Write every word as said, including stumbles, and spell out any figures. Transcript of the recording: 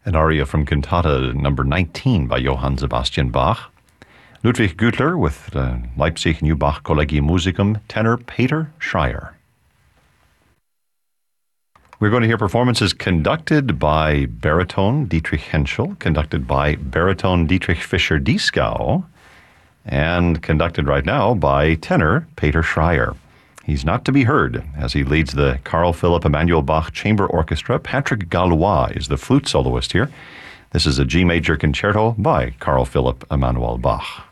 an aria from Cantata number nineteen by Johann Sebastian Bach. Ludwig Gütler with uh, Leipzig New Bach Collegium Musicum, tenor Peter Schreier. We're going to hear performances conducted by baritone Dietrich Henschel, conducted by baritone Dietrich Fischer-Dieskau, and conducted right now by tenor Peter Schreier. He's not to be heard as he leads the Carl Philipp Emanuel Bach Chamber Orchestra. Patrick Gallois is the flute soloist here. This is a G major concerto by Carl Philipp Emanuel Bach.